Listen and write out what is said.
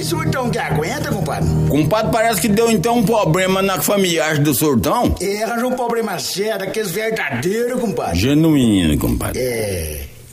surtão que aguenta, compadre. Compadre, parece que deu então um problema na familiar do surtão. Arranjou um problema sério, daqueles verdadeiros, compadre. Genuíno, compadre.